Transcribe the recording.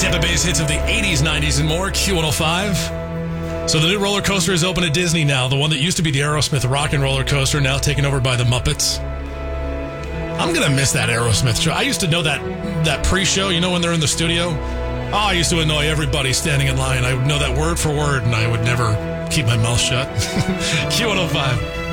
Tampa Bay's hits of the 80s, 90s, and more. Q105. So the new roller coaster is open at Disney now. The one that used to be the Aerosmith Rock and Roller Coaster, now taken over by the Muppets. I'm going to miss that Aerosmith show. I used to know that pre-show, you know, when they're in the studio? Oh, I used to annoy everybody standing in line. I would know that word for word, and I would never keep my mouth shut. Q105.